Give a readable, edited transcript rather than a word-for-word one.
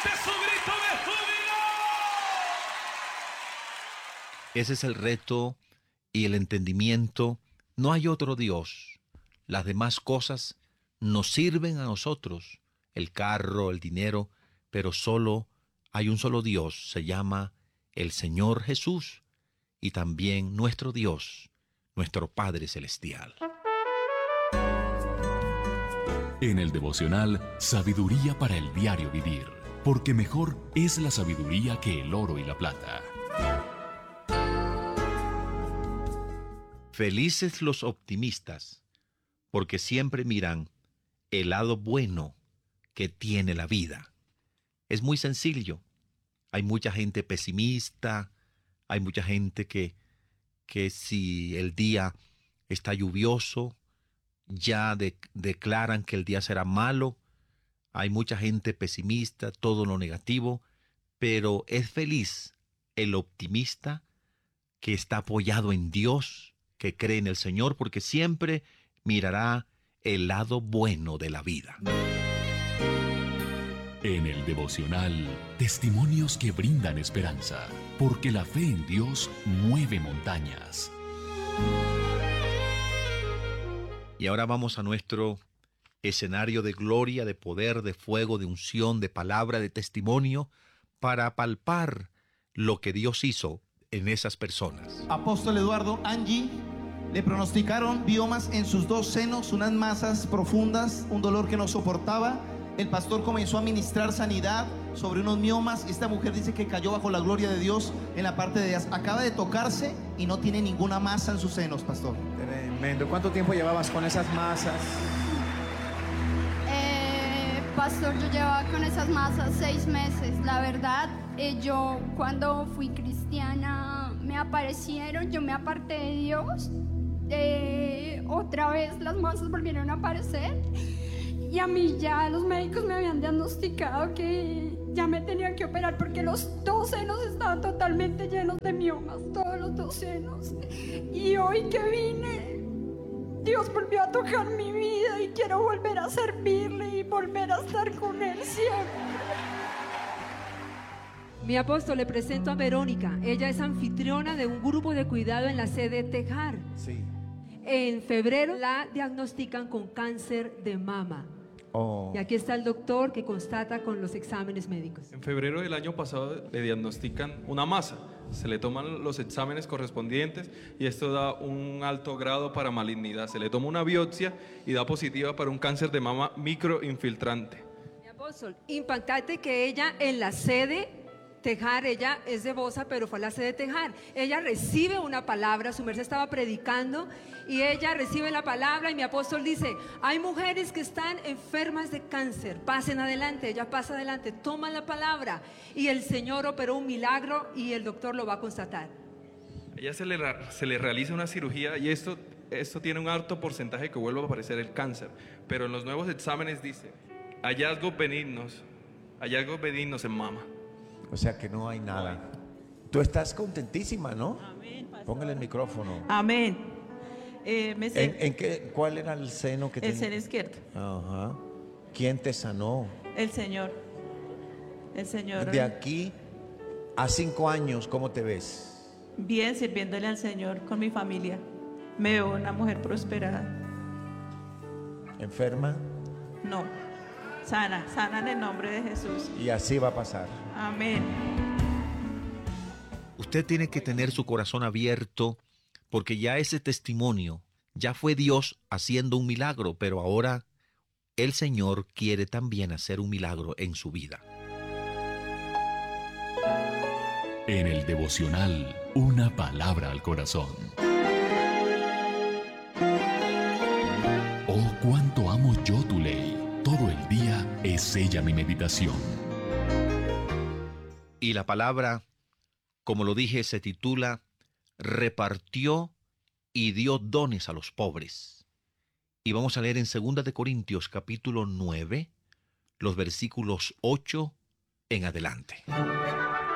fuerte su grito de júbilo. Ese es el reto y el entendimiento. No hay otro Dios. Las demás cosas nos sirven a nosotros, el carro, el dinero, pero solo hay un solo Dios, se llama el Señor Jesús, y también nuestro Dios, nuestro Padre Celestial. En el devocional, sabiduría para el diario vivir, porque mejor es la sabiduría que el oro y la plata. Felices los optimistas, porque siempre miran el lado bueno que tiene la vida. Es muy sencillo. Hay mucha gente pesimista, hay mucha gente que si el día está lluvioso, ya declaran que el día será malo. Hay mucha gente pesimista, todo lo negativo, pero es feliz el optimista que está apoyado en Dios, que cree en el Señor, porque siempre mirará el lado bueno de la vida. En el devocional, testimonios que brindan esperanza, porque la fe en Dios mueve montañas. Y ahora vamos a nuestro escenario de gloria, de poder, de fuego, de unción, de palabra, de testimonio, para palpar lo que Dios hizo en esas personas. Apóstol Eduardo, Angie, le pronosticaron biomas en sus dos senos, unas masas profundas, un dolor que no soportaba. El pastor comenzó a ministrar sanidad sobre unos miomas. Esta mujer dice que cayó bajo la gloria de Dios en la parte de ellas. Acaba de tocarse y no tiene ninguna masa en sus senos, pastor. Tremendo. ¿Cuánto tiempo llevabas con esas masas? Pastor, yo llevaba con esas masas 6 meses. La verdad, yo cuando fui cristiana me aparecieron, yo me aparté de Dios. Otra vez las masas volvieron a aparecer. Y a mí ya los médicos me habían diagnosticado que ya me tenían que operar porque los 2 senos estaban totalmente llenos de miomas, todos los 2 senos. Y hoy que vine, Dios volvió a tocar mi vida y quiero volver a servirle y volver a estar con Él siempre. Mi apóstol, le presento a Verónica. Ella es anfitriona de un grupo de cuidado en la sede Tejar. Sí. En febrero la diagnostican con cáncer de mama. Y aquí está el doctor que constata con los exámenes médicos. En febrero del año pasado le diagnostican una masa. Se le toman los exámenes correspondientes y esto da un alto grado para malignidad. Se le toma una biopsia y da positiva para un cáncer de mama microinfiltrante. Mi apóstol, impactante que ella en la sede Tejar, ella es de Bosa, pero fue a la sede de Tejar. Ella recibe una palabra, su merced estaba predicando y ella recibe la palabra y mi apóstol dice: hay mujeres que están enfermas de cáncer, pasen adelante. Ella pasa adelante, toma la palabra y el Señor operó un milagro y el doctor lo va a constatar. A ella se le realiza una cirugía y esto tiene un alto porcentaje que vuelve a aparecer el cáncer, pero en los nuevos exámenes dice hallazgos benignos en mama. O sea que no hay nada. Tú estás contentísima, ¿no? Amén, pastor. Póngale el micrófono. Amén. ¿Cuál era el seno que El seno izquierdo. Ajá. ¿Quién te sanó? El Señor. El Señor. De aquí a 5 años, ¿cómo te ves? Bien, sirviéndole al Señor con mi familia. Me veo una mujer prosperada. ¿Enferma? No. Sana en el nombre de Jesús. Y así va a pasar. Amén. Usted tiene que tener su corazón abierto, porque ya ese testimonio, ya fue Dios haciendo un milagro, pero ahora el Señor quiere también hacer un milagro en su vida. En el devocional, una palabra al corazón. Oh, cuánto amo yo tu ley. Todo el día es ella mi meditación. Y la palabra, como lo dije, se titula Repartió y dio dones a los pobres. Y vamos a leer en 2 de Corintios capítulo 9, los versículos 8 en adelante.